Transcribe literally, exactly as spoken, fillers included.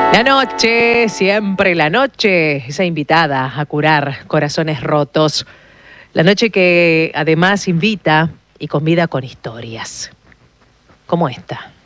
La noche, siempre la noche, esa invitada a curar corazones rotos. La noche que además invita y convida con historias, como esta.